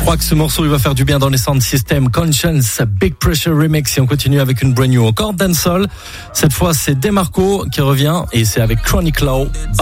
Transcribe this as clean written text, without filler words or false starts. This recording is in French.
crois que ce morceau il va faire du bien dans les sound systems. Conscience, Big Pressure Remix, et on continue avec une brand new encore dancehall. Cette fois c'est Demarco qui revient et c'est avec Chronic Law.